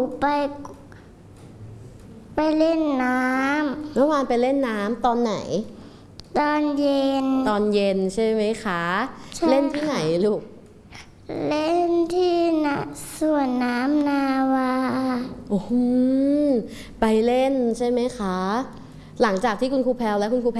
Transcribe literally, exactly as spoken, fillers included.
ไปไปเล่นน้ำเมื่อวานไปเล่นน้ำตอนไหนตอนเย็นตอนเย็นใช่ไหมคะเล่นที่ไหนลูกเล่นที่น่ะสวนน้ำนาวาโอ้โหไปเล่นใช่ไหมคะหลังจากที่คุณครูแพรวและคุณครู